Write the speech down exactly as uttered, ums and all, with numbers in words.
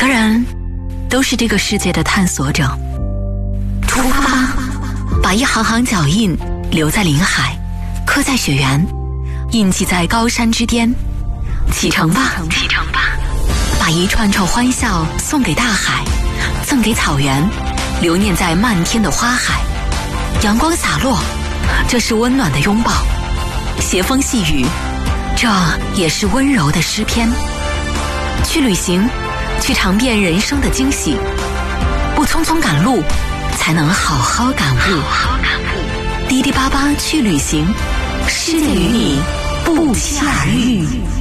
个人都是这个世界的探索者。出发吧，把一行行脚印留在林海，刻在雪原，印记在高山之巅。启程吧，启程吧，把一串串欢笑送给大海，赠给草原，留念在漫天的花海。阳光洒落，这是温暖的拥抱；斜风细雨，这也是温柔的诗篇。去旅行，去尝遍人生的惊喜，不匆匆赶路，才能好好感悟。好好感悟。滴滴八八去旅行，世界与你不期而遇。